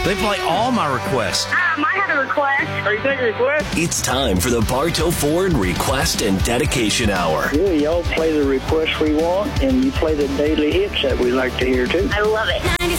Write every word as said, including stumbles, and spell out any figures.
They play all my requests. Um, I had a request. Are you taking requests? It's time for the Bartow Ford Request and Dedication Hour. Yeah, y'all play the requests we want, and you play the daily hits that we like to hear, too. I love it.